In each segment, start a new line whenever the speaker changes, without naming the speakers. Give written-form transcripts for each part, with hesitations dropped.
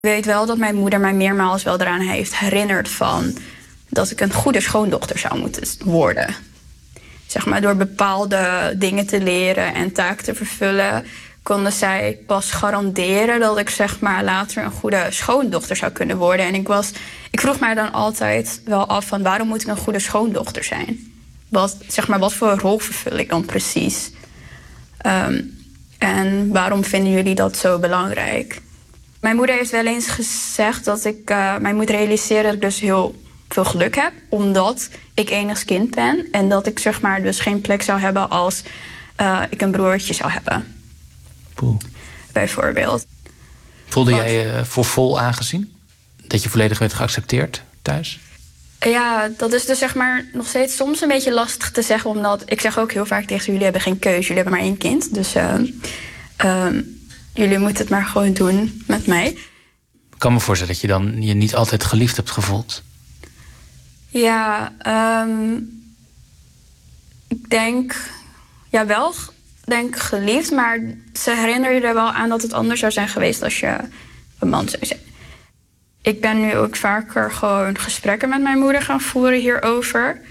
Ik weet wel dat mijn moeder mij meermaals wel eraan heeft herinnerd van dat ik een goede schoondochter zou moeten worden. Zeg maar, door bepaalde dingen te leren en taken te vervullen, konden zij pas garanderen dat ik zeg maar later een goede schoondochter zou kunnen worden. En ik vroeg mij dan altijd wel af van waarom moet ik een goede schoondochter zijn? Wat voor rol vervul ik dan precies? En waarom vinden jullie dat zo belangrijk? Mijn moeder heeft wel eens gezegd dat ik mij moet realiseren dat ik dus heel veel geluk heb, omdat ik enigst kind ben en dat ik zeg maar dus geen plek zou hebben als ik een broertje zou hebben.
Poeh.
Bijvoorbeeld.
Voelde jij je voor vol aangezien? Dat je volledig werd geaccepteerd thuis?
Ja, dat is dus zeg maar nog steeds soms een beetje lastig te zeggen, omdat ik zeg ook heel vaak tegen ze, jullie hebben geen keuze, jullie hebben maar 1 kind. Dus jullie moeten het maar gewoon doen met mij.
Ik kan me voorstellen dat je dan je niet altijd geliefd hebt gevoeld.
Ja, ik denk wel geliefd, maar ze herinneren je er wel aan dat het anders zou zijn geweest als je een man zou zijn. Ik ben nu ook vaker gewoon gesprekken met mijn moeder gaan voeren hierover.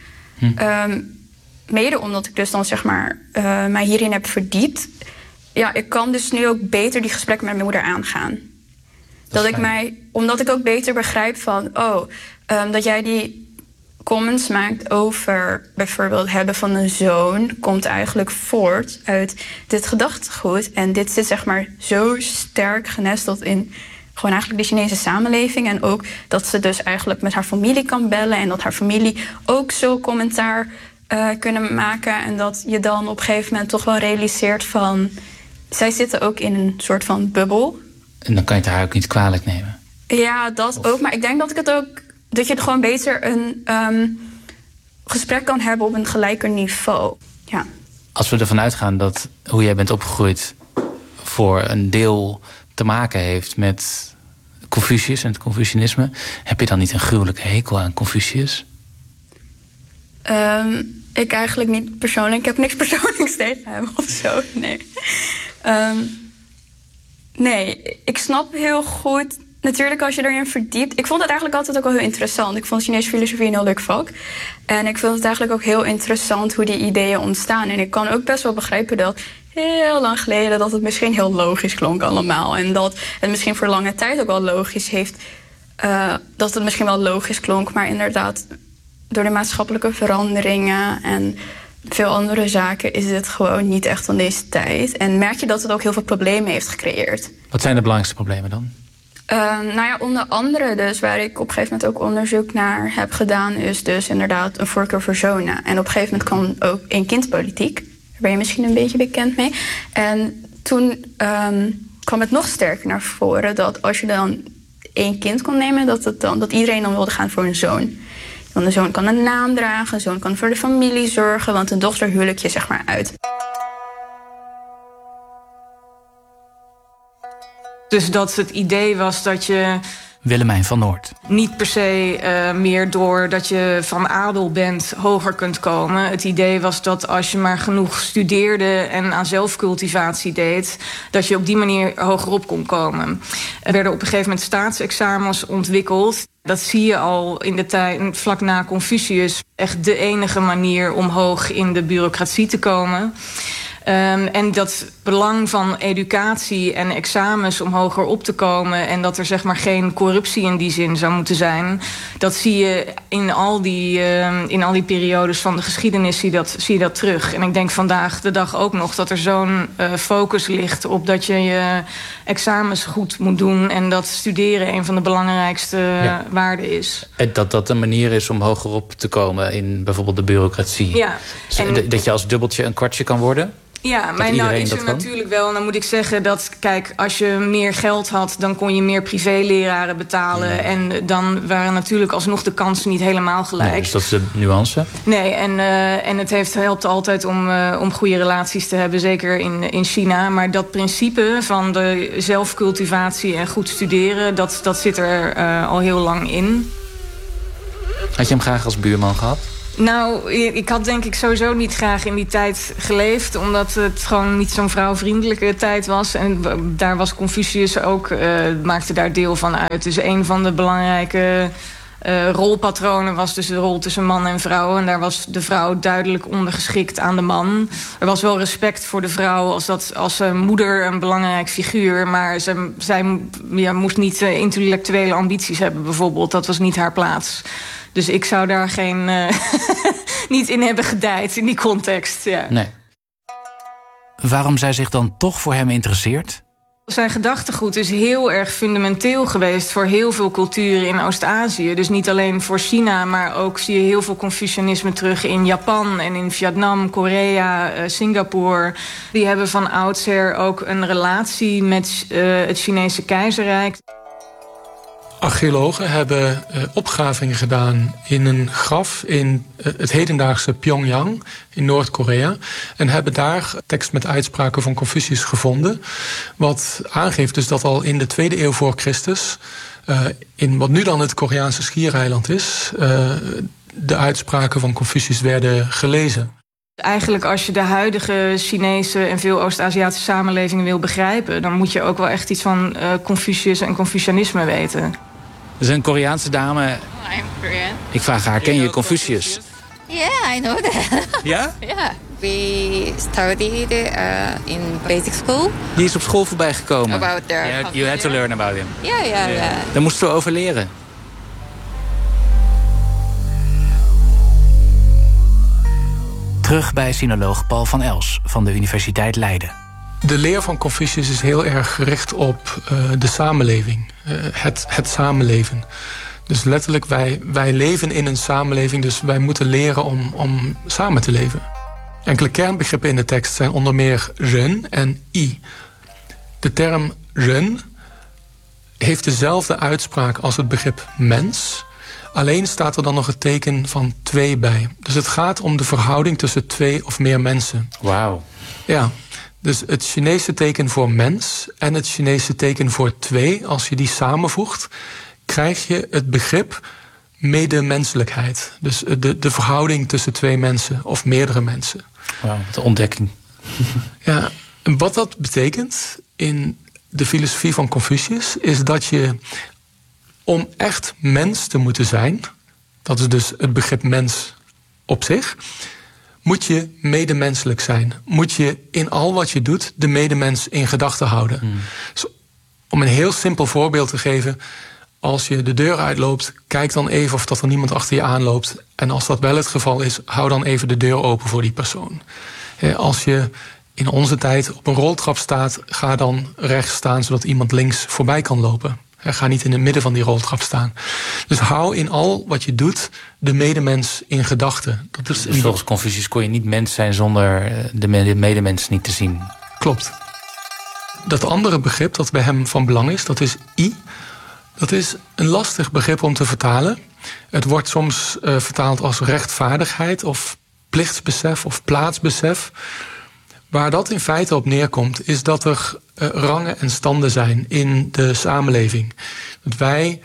Mede omdat ik dus dan zeg maar mij hierin heb verdiept. Ja, ik kan dus nu ook beter die gesprekken met mijn moeder aangaan. Omdat ik ook beter begrijp van dat jij die comments maakt over bijvoorbeeld hebben van een zoon, komt eigenlijk voort uit dit gedachtegoed. En dit zit zeg maar zo sterk genesteld in gewoon eigenlijk de Chinese samenleving. En ook dat ze dus eigenlijk met haar familie kan bellen en dat haar familie ook zo commentaar kunnen maken. En dat je dan op een gegeven moment toch wel realiseert van, zij zitten ook in een soort van bubbel.
En dan kan je het haar ook niet kwalijk nemen.
Ja, dat ook. Maar ik denk dat je gewoon beter een gesprek kan hebben op een gelijker niveau. Ja.
Als we ervan uitgaan dat hoe jij bent opgegroeid voor een deel te maken heeft met Confucius en het Confucianisme, heb je dan niet een gruwelijke hekel aan Confucius?
Ik eigenlijk niet persoonlijk. Ik heb niks persoonlijks tegen hem of zo. Nee. Nee, ik snap heel goed. Natuurlijk, als je erin verdiept. Ik vond het eigenlijk altijd ook wel heel interessant. Ik vond Chinese filosofie een heel leuk vak. En ik vond het eigenlijk ook heel interessant hoe die ideeën ontstaan. En ik kan ook best wel begrijpen dat heel lang geleden dat het misschien heel logisch klonk allemaal. En dat het misschien voor lange tijd ook wel logisch heeft. Dat het misschien wel logisch klonk. Maar inderdaad, door de maatschappelijke veranderingen en veel andere zaken is het gewoon niet echt van deze tijd. En merk je dat het ook heel veel problemen heeft gecreëerd.
Wat zijn de belangrijkste problemen dan?
Onder andere dus, waar ik op een gegeven moment ook onderzoek naar heb gedaan, is dus inderdaad een voorkeur voor zonen. En op een gegeven moment kwam ook 1-kindpolitiek. Daar ben je misschien een beetje bekend mee. En toen kwam het nog sterker naar voren dat als je dan 1 kind kon nemen, dat iedereen dan wilde gaan voor een zoon. Want een zoon kan een naam dragen, een zoon kan voor de familie zorgen, want een dochter huwelijk je zeg maar uit.
Dus dat het idee was dat je
Willemijn van Noord.
niet per se meer doordat je van adel bent hoger kunt komen. Het idee was dat als je maar genoeg studeerde en aan zelfcultivatie deed, dat je op die manier hogerop kon komen. Er werden op een gegeven moment staatsexamens ontwikkeld. Dat zie je al in de tijd vlak na Confucius. Echt de enige manier om hoog in de bureaucratie te komen. En dat belang van educatie en examens om hoger op te komen, en dat er zeg maar geen corruptie in die zin zou moeten zijn, dat zie je in al die periodes van de geschiedenis zie je dat terug. En ik denk vandaag de dag ook nog dat er zo'n focus ligt op dat je je examens goed moet doen en dat studeren een van de belangrijkste waarden is. Dat
een manier is om hoger op te komen in bijvoorbeeld de bureaucratie.
Ja. En
dat je als dubbeltje een kwartje kan worden?
Ja, maar nou is er natuurlijk wel. En dan moet ik zeggen dat, kijk, als je meer geld had, dan kon je meer privéleraren betalen. Ja. En dan waren natuurlijk alsnog de kansen niet helemaal gelijk.
Nee, dus dat is de nuance?
Nee, en het helpt altijd om goede relaties te hebben, zeker in China. Maar dat principe van de zelfcultivatie en goed studeren, dat zit er al heel lang in.
Had je hem graag als buurman gehad?
Nou, ik had denk ik sowieso niet graag in die tijd geleefd, omdat het gewoon niet zo'n vrouwvriendelijke tijd was. En daar was Confucius ook, maakte daar deel van uit. Dus een van de belangrijke rolpatronen was dus de rol tussen man en vrouw. En daar was de vrouw duidelijk ondergeschikt aan de man. Er was wel respect voor de vrouw als moeder een belangrijk figuur. Maar zij moest niet intellectuele ambities hebben bijvoorbeeld. Dat was niet haar plaats. Dus ik zou daar niet in hebben gedijd in die context. Ja.
Nee. Waarom zij zich dan toch voor hem interesseert?
Zijn gedachtegoed is heel erg fundamenteel geweest voor heel veel culturen in Oost-Azië. Dus niet alleen voor China, maar ook zie je heel veel Confucianisme terug in Japan en in Vietnam, Korea, Singapore. Die hebben van oudsher ook een relatie met het Chinese keizerrijk.
Archeologen hebben opgravingen gedaan in een graf in het hedendaagse Pyongyang in Noord-Korea. En hebben daar tekst met uitspraken van Confucius gevonden. Wat aangeeft dus dat al in de 2e eeuw voor Christus, in wat nu dan het Koreaanse schiereiland is, de uitspraken van Confucius werden gelezen.
Eigenlijk als je de huidige Chinese en veel Oost-Aziatische samenlevingen wil begrijpen, dan moet je ook wel echt iets van Confucius en Confucianisme weten.
Er is een Koreaanse dame.
I'm Korean.
Ik vraag haar, ken je Confucius?
Yeah, I know that.
Ja?
Yeah. We studied in basic school.
Die is op school voorbij gekomen.
About their
You had to learn about him.
Yeah.
Daar moesten we over leren. Terug bij sinoloog Paul van Els van de Universiteit Leiden.
De leer van Confucius is heel erg gericht op de samenleving. Het samenleven. Dus letterlijk, wij leven in een samenleving, dus wij moeten leren om samen te leven. Enkele kernbegrippen in de tekst zijn onder meer ren en i. De term ren heeft dezelfde uitspraak als het begrip mens. Alleen staat er dan nog het teken van 2 bij. Dus het gaat om de verhouding tussen 2 of meer mensen.
Wauw.
Ja, dus het Chinese teken voor mens en het Chinese teken voor 2... als je die samenvoegt, krijg je het begrip medemenselijkheid. Dus de verhouding tussen 2 mensen of meerdere mensen.
Wauw, wat een ontdekking.
Ja, en wat dat betekent in de filosofie van Confucius is dat je, om echt mens te moeten zijn, dat is dus het begrip mens op zich, moet je medemenselijk zijn. Moet je in al wat je doet de medemens in gedachten houden. Dus om een heel simpel voorbeeld te geven, als je de deur uitloopt, kijk dan even of dat er niemand achter je aanloopt. En als dat wel het geval is, hou dan even de deur open voor die persoon. Als je in onze tijd op een roltrap staat, ga dan rechts staan zodat iemand links voorbij kan lopen. Ga niet in het midden van die roltrap staan. Dus hou in al wat je doet de medemens in gedachten.
Dus volgens Confucius kon je niet mens zijn zonder de medemens niet te zien.
Klopt. Dat andere begrip dat bij hem van belang is, dat is i. Dat is een lastig begrip om te vertalen. Het wordt soms vertaald als rechtvaardigheid of plichtsbesef of plaatsbesef. Waar dat in feite op neerkomt, is dat er rangen en standen zijn in de samenleving. Dat wij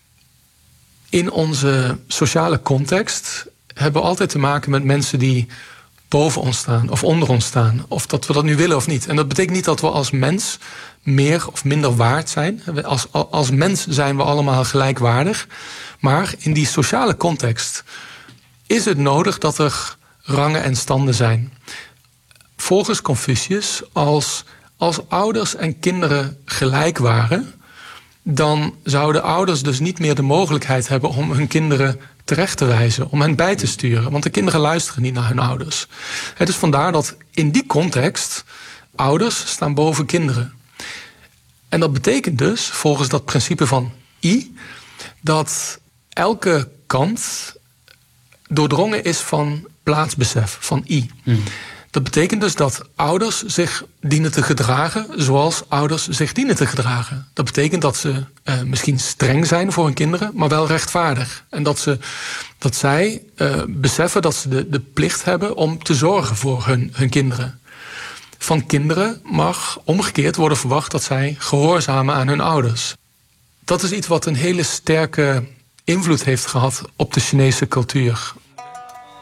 in onze sociale context hebben altijd te maken met mensen die boven ons staan of onder ons staan. Of dat we dat nu willen of niet. En dat betekent niet dat we als mens meer of minder waard zijn. Als mens zijn we allemaal gelijkwaardig. Maar in die sociale context is het nodig dat er rangen en standen zijn. Volgens Confucius, als ouders en kinderen gelijk waren, dan zouden ouders dus niet meer de mogelijkheid hebben om hun kinderen terecht te wijzen, om hen bij te sturen. Want de kinderen luisteren niet naar hun ouders. Dus vandaar dat in die context ouders staan boven kinderen. En dat betekent dus, volgens dat principe van I, dat elke kant doordrongen is van plaatsbesef, van I. Dat betekent dus dat ouders zich dienen te gedragen zoals ouders zich dienen te gedragen. Dat betekent dat ze misschien streng zijn voor hun kinderen, maar wel rechtvaardig. En dat zij beseffen dat ze de plicht hebben om te zorgen voor hun kinderen. Van kinderen mag omgekeerd worden verwacht dat zij gehoorzamen aan hun ouders. Dat is iets wat een hele sterke invloed heeft gehad op de Chinese cultuur.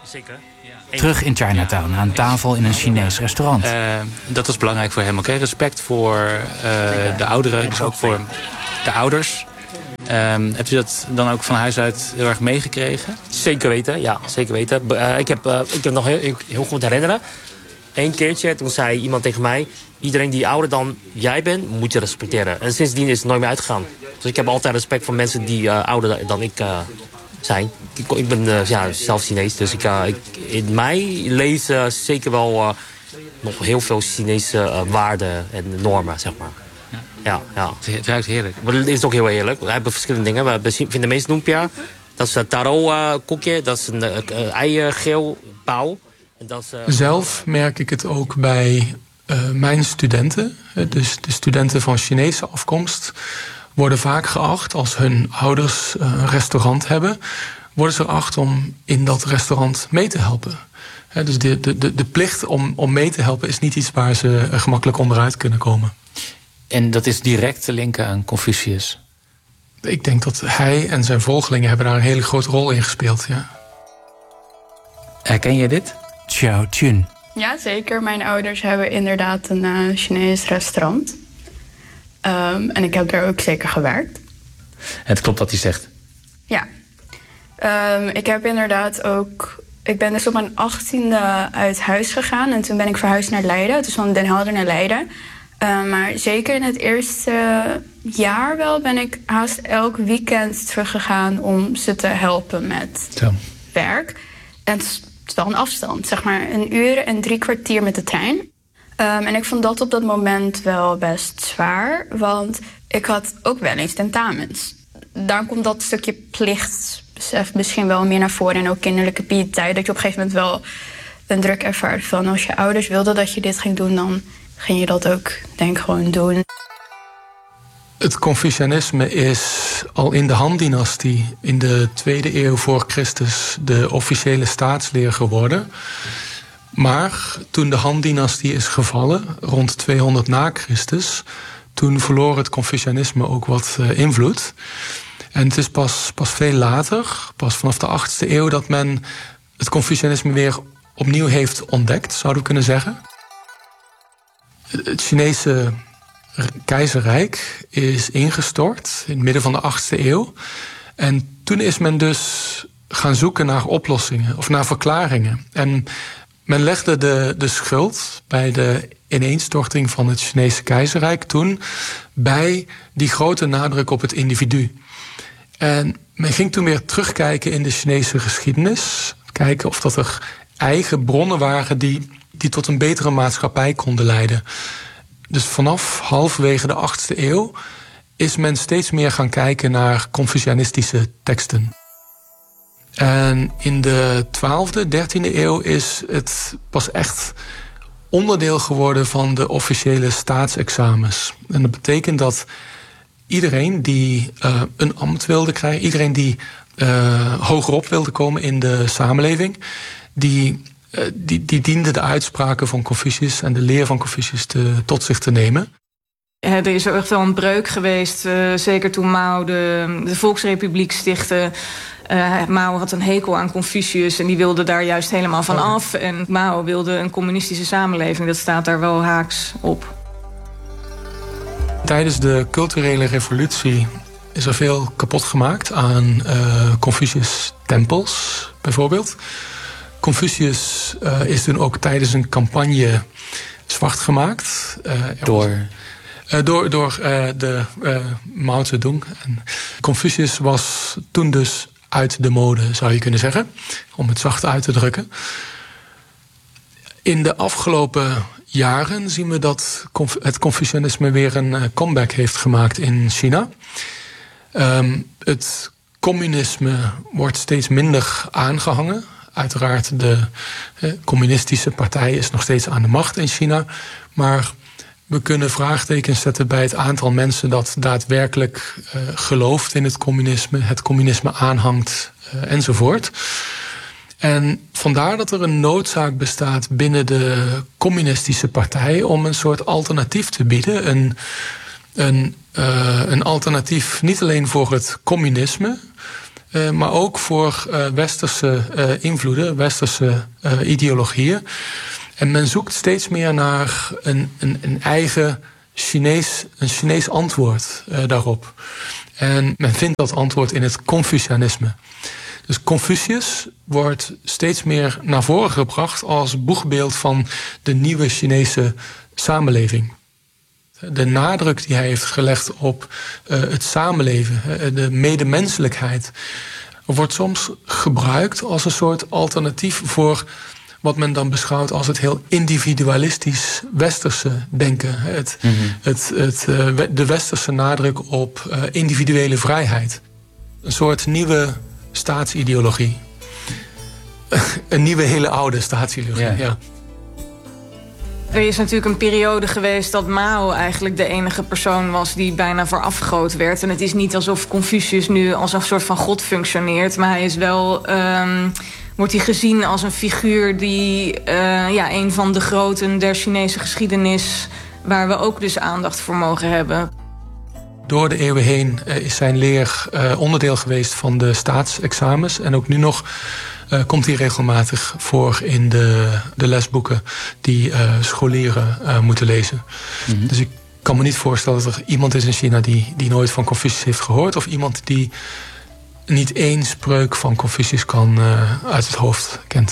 zeker.
Terug in Chinatown, aan tafel in een Chinees restaurant.
Dat was belangrijk voor hem. Oké, respect voor de ouderen, dus ook voor de ouders. Hebt u dat dan ook van huis uit heel erg meegekregen?
Zeker weten, ja, zeker weten. Ik heb nog heel goed herinneren. Eén keertje, toen zei iemand tegen mij... iedereen die ouder dan jij bent, moet je respecteren. En sindsdien is het nooit meer uitgegaan. Dus ik heb altijd respect voor mensen die ouder dan ik zijn. Ik ben zelf Chinees, dus in mij leeft zeker wel nog heel veel Chinese waarden en normen, zeg maar. Ja.
Het ruikt heerlijk.
Maar het is ook heel heerlijk. We hebben verschillende dingen. We vinden meest lumpia. Dat is een taro koekje. Dat is een eiergeel pauw.
Zelf merk ik het ook bij mijn studenten. Dus de studenten van Chinese afkomst worden vaak geacht, als hun ouders een restaurant hebben, worden ze geacht om in dat restaurant mee te helpen. Dus de plicht om mee te helpen is niet iets waar ze gemakkelijk onderuit kunnen komen.
En dat is direct te linken aan Confucius?
Ik denk dat hij en zijn volgelingen hebben daar een hele grote rol in gespeeld, ja.
Herken je dit?
Xiao Chun.
Ja, zeker. Mijn ouders hebben inderdaad een Chinees restaurant. En ik heb daar ook zeker gewerkt.
Het klopt wat hij zegt.
Ja. Ik heb inderdaad ook... Ik ben dus op mijn 18e uit huis gegaan. En toen ben ik verhuisd naar Leiden. Dus van Den Helder naar Leiden. Maar zeker in het eerste jaar wel ben ik haast elk weekend teruggegaan om ze te helpen met werk. En het is wel een afstand, zeg maar 1 uur en 3 kwartier met de trein. En ik vond dat op dat moment wel best zwaar, want ik had ook wel eens tentamens. Daar komt dat stukje plichtsbesef misschien wel meer naar voren. En ook kinderlijke pietijd, dat je op een gegeven moment wel een druk ervaart van als je ouders wilden dat je dit ging doen, dan ging je dat ook, denk ik, gewoon doen.
Het Confucianisme is al in de Han-dynastie in de 2e eeuw voor Christus de officiële staatsleer geworden. Maar toen de Han-dynastie is gevallen, rond 200 na Christus, toen verloor het Confucianisme ook wat invloed. En het is pas veel later, pas vanaf de 8e eeuw, dat men het Confucianisme weer opnieuw heeft ontdekt, zouden we kunnen zeggen. Het Chinese keizerrijk is ingestort in het midden van de 8e eeuw. En toen is men dus gaan zoeken naar oplossingen of naar verklaringen. En men legde de schuld bij de ineenstorting van het Chinese keizerrijk toen bij die grote nadruk op het individu. En men ging toen weer terugkijken in de Chinese geschiedenis. Kijken of dat er eigen bronnen waren die tot een betere maatschappij konden leiden. Dus vanaf halverwege de 8e eeuw is men steeds meer gaan kijken naar Confucianistische teksten. En in de 12e, 13e eeuw is het pas echt onderdeel geworden van de officiële staatsexamens. En dat betekent dat iedereen die een ambt wilde krijgen, iedereen die hogerop wilde komen in de samenleving, die diende de uitspraken van Confucius en de leer van Confucius tot zich te nemen.
Er is ook echt wel een breuk geweest, zeker toen Mao de Volksrepubliek stichtte. Mao had een hekel aan Confucius en die wilde daar juist helemaal van af. En Mao wilde een communistische samenleving, dat staat daar wel haaks op.
Tijdens de culturele revolutie is er veel kapot gemaakt aan Confucius-tempels, bijvoorbeeld. Confucius is toen ook tijdens een campagne zwart gemaakt. Door de Mao Zedong. En Confucius was toen dus uit de mode, zou je kunnen zeggen. Om het zacht uit te drukken. In de afgelopen jaren zien we dat het Confucianisme weer een comeback heeft gemaakt in China. Het communisme wordt steeds minder aangehangen. Uiteraard, de communistische partij is nog steeds aan de macht in China. Maar we kunnen vraagtekens zetten bij het aantal mensen dat daadwerkelijk gelooft in het communisme aanhangt enzovoort. En vandaar dat er een noodzaak bestaat binnen de communistische partij om een soort alternatief te bieden. Een alternatief niet alleen voor het communisme, maar ook voor westerse invloeden, westerse ideologieën. En men zoekt steeds meer naar een eigen Chinees antwoord daarop. En men vindt dat antwoord in het Confucianisme. Dus Confucius wordt steeds meer naar voren gebracht als boegbeeld van de nieuwe Chinese samenleving. De nadruk die hij heeft gelegd op het samenleven, de medemenselijkheid, wordt soms gebruikt als een soort alternatief voor wat men dan beschouwt als het heel individualistisch westerse denken. De westerse nadruk op individuele vrijheid. Een soort nieuwe staatsideologie. Een nieuwe hele oude staatsideologie, ja.
Er is natuurlijk een periode geweest dat Mao eigenlijk de enige persoon was die bijna voorafgegoten werd. En het is niet alsof Confucius nu als een soort van god functioneert, maar hij is wel, wordt hij gezien als een figuur die een van de groten der Chinese geschiedenis, waar we ook dus aandacht voor mogen hebben.
Door de eeuwen heen is zijn leer onderdeel geweest van de staatsexamens. En ook nu nog komt hij regelmatig voor in de lesboeken die scholieren moeten lezen. Mm-hmm. Dus ik kan me niet voorstellen dat er iemand is in China die nooit van Confucius heeft gehoord, of iemand die niet één spreuk van Confucius uit het hoofd kent.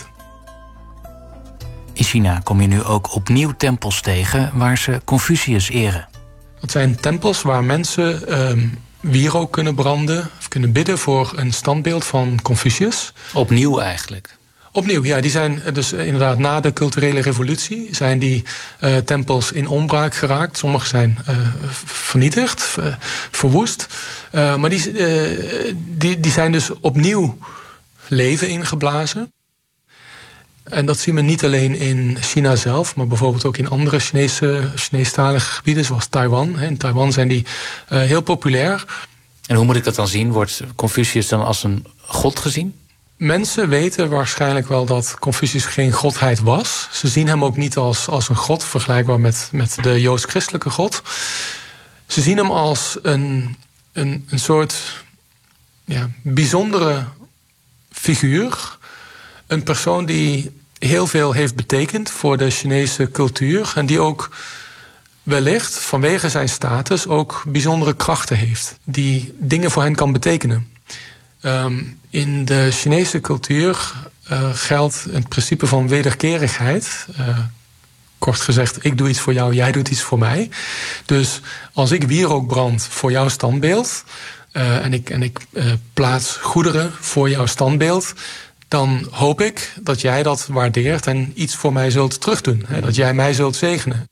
In China kom je nu ook opnieuw tempels tegen waar ze Confucius eren.
Dat zijn tempels waar mensen wierook kunnen branden of kunnen bidden voor een standbeeld van Confucius.
Opnieuw eigenlijk?
Opnieuw, ja. Die zijn dus inderdaad na de culturele revolutie zijn die tempels in onbraak geraakt. Sommige zijn vernietigd, verwoest. Maar die zijn dus opnieuw leven ingeblazen. En dat zien we niet alleen in China zelf, maar bijvoorbeeld ook in andere Chineestalige gebieden, zoals Taiwan. In Taiwan zijn die heel populair.
En hoe moet ik dat dan zien? Wordt Confucius dan als een god gezien?
Mensen weten waarschijnlijk wel dat Confucius geen godheid was. Ze zien hem ook niet als een god, vergelijkbaar met de joods-christelijke god. Ze zien hem als een soort bijzondere figuur. Een persoon die heel veel heeft betekend voor de Chinese cultuur en die ook wellicht vanwege zijn status ook bijzondere krachten heeft, die dingen voor hen kan betekenen. In de Chinese cultuur geldt het principe van wederkerigheid. Kort gezegd, ik doe iets voor jou, jij doet iets voor mij. Dus als ik wierook brand voor jouw standbeeld en ik plaats goederen voor jouw standbeeld, dan hoop ik dat jij dat waardeert en iets voor mij zult terugdoen. Hè, dat jij mij zult zegenen.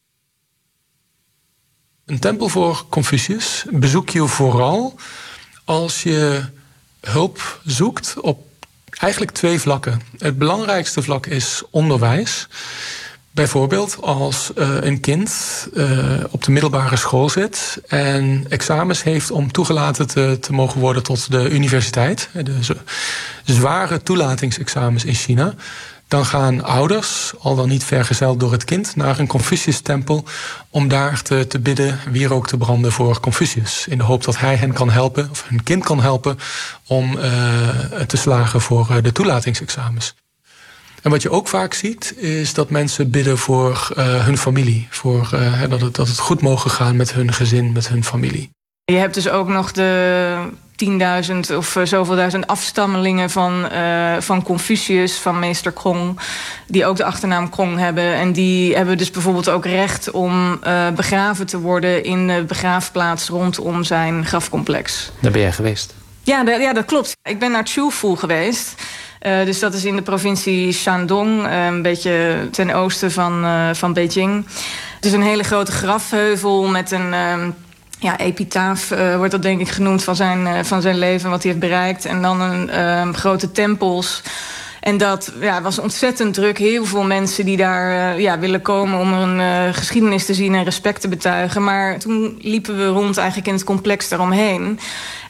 Een tempel voor Confucius bezoek je vooral als je hulp zoekt op eigenlijk 2 vlakken. Het belangrijkste vlak is onderwijs. Bijvoorbeeld als een kind op de middelbare school zit en examens heeft om toegelaten te mogen worden tot de universiteit. De zware toelatingsexamens in China. Dan gaan ouders, al dan niet vergezeld door het kind, naar een Confucius-tempel om daar te bidden, wierook te branden voor Confucius. In de hoop dat hij hen kan helpen, of hun kind kan helpen, om te slagen voor de toelatingsexamens. En wat je ook vaak ziet, is dat mensen bidden voor hun familie. Dat het goed mogen gaan met hun gezin, met hun familie.
Je hebt dus ook nog de 10.000 of zoveel duizend afstammelingen van Confucius, van meester Kong, die ook de achternaam Kong hebben. En die hebben dus bijvoorbeeld ook recht om begraven te worden in de begraafplaats rondom zijn grafcomplex.
Daar ben jij geweest?
Ja, dat klopt. Ik ben naar Chufu geweest. Dus dat is in de provincie Shandong, een beetje ten oosten van Beijing. Het is een hele grote grafheuvel met een epitaaf, wordt dat denk ik genoemd, van zijn leven, wat hij heeft bereikt. En dan een grote tempels. En dat was ontzettend druk. Heel veel mensen die daar willen komen om hun geschiedenis te zien en respect te betuigen. Maar toen liepen we rond eigenlijk in het complex daaromheen.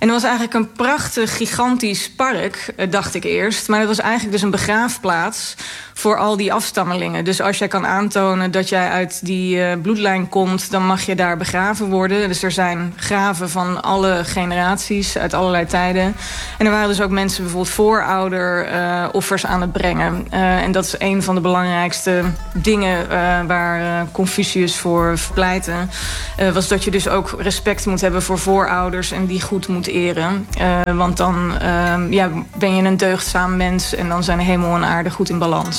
En dat was eigenlijk een prachtig, gigantisch park, dacht ik eerst. Maar het was eigenlijk dus een begraafplaats voor al die afstammelingen. Dus als jij kan aantonen dat jij uit die bloedlijn komt, dan mag je daar begraven worden. Dus er zijn graven van alle generaties, uit allerlei tijden. En er waren dus ook mensen, bijvoorbeeld voorouders aan het brengen. En dat is een van de belangrijkste dingen waar Confucius voor pleitte. Was dat je dus ook respect moet hebben voor voorouders en die goed moet eren. Want dan ben je een deugdzaam mens en dan zijn hemel en aarde goed in balans.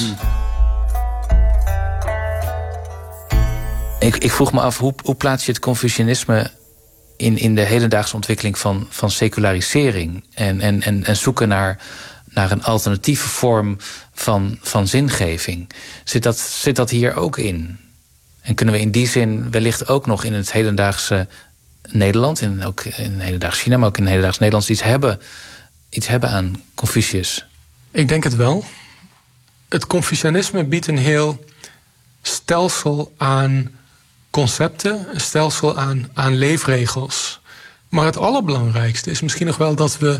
Ik vroeg me af, hoe plaats je het Confucianisme in de hedendaagse ontwikkeling van secularisering en zoeken naar een alternatieve vorm van zingeving? Zit dat hier ook in? En kunnen we in die zin wellicht ook nog in het hedendaagse Nederland, ook in hedendaags China, maar ook in hedendaags Nederlands iets hebben aan Confucius?
Ik denk het wel. Het Confucianisme biedt een heel stelsel aan concepten, een stelsel aan leefregels. Maar het allerbelangrijkste is misschien nog wel dat we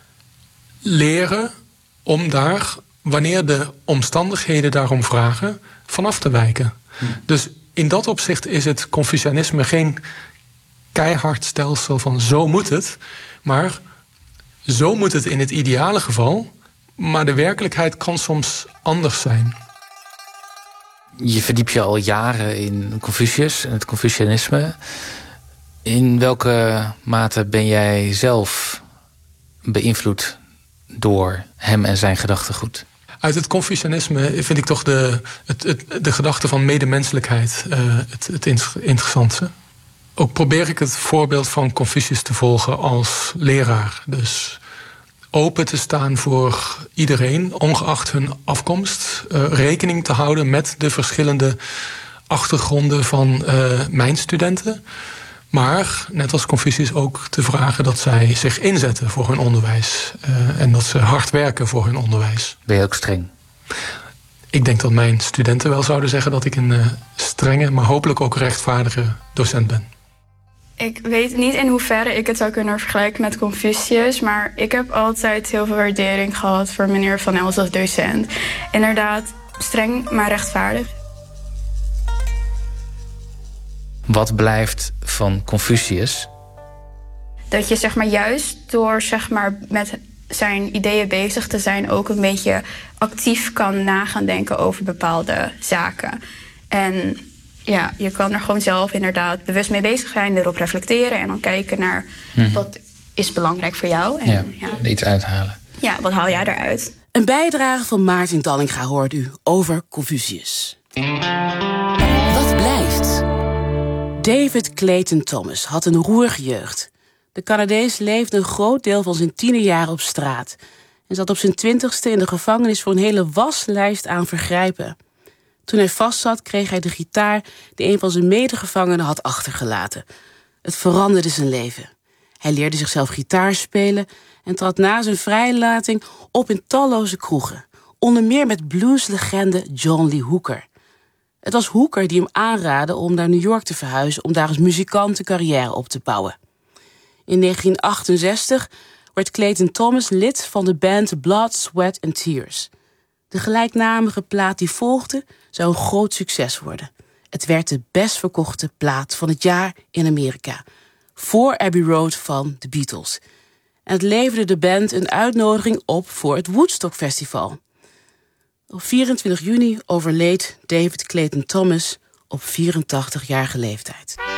leren om daar, wanneer de omstandigheden daarom vragen, vanaf te wijken. Dus in dat opzicht is het Confucianisme geen keihard stelsel van zo moet het, maar zo moet het in het ideale geval, maar de werkelijkheid kan soms anders zijn.
Je verdiept je al jaren in Confucius en het Confucianisme. In welke mate ben jij zelf beïnvloed door hem en zijn gedachtegoed?
Uit het Confucianisme vind ik toch de gedachte van medemenselijkheid het interessantste. Ook probeer ik het voorbeeld van Confucius te volgen als leraar. Dus open te staan voor iedereen, ongeacht hun afkomst. Rekening te houden met de verschillende achtergronden van mijn studenten. Maar, net als Confucius, ook te vragen dat zij zich inzetten voor hun onderwijs. En dat ze hard werken voor hun onderwijs.
Ben je ook streng?
Ik denk dat mijn studenten wel zouden zeggen dat ik een strenge, maar hopelijk ook rechtvaardige docent ben.
Ik weet niet in hoeverre ik het zou kunnen vergelijken met Confucius, maar ik heb altijd heel veel waardering gehad voor meneer Van Els als docent. Inderdaad, streng, maar rechtvaardig.
Wat blijft van Confucius?
Dat je juist door met zijn ideeën bezig te zijn ook een beetje actief kan nagaan denken over bepaalde zaken. En ja, je kan er gewoon zelf inderdaad bewust mee bezig zijn, erop reflecteren en dan kijken naar wat is belangrijk voor jou. En,
iets uithalen.
Ja, wat haal jij eruit?
Een bijdrage van Maarten Dallinga hoorde u over Confucius. Wat blijft? David Clayton Thomas had een roerige jeugd. De Canadees leefde een groot deel van zijn tienerjaren op straat en zat op zijn 20ste in de gevangenis voor een hele waslijst aan vergrijpen. Toen hij vastzat, kreeg hij de gitaar die een van zijn medegevangenen had achtergelaten. Het veranderde zijn leven. Hij leerde zichzelf gitaar spelen en trad na zijn vrijlating op in talloze kroegen. Onder meer met blueslegende John Lee Hooker. Het was Hooker die hem aanraadde om naar New York te verhuizen om daar als muzikant een carrière op te bouwen. In 1968 werd Clayton Thomas lid van de band Blood, Sweat and Tears. De gelijknamige plaat die volgde zou een groot succes worden. Het werd de best verkochte plaat van het jaar in Amerika. Voor Abbey Road van de Beatles. En het leverde de band een uitnodiging op voor het Woodstock Festival. Op 24 juni overleed David Clayton Thomas op 84-jarige leeftijd.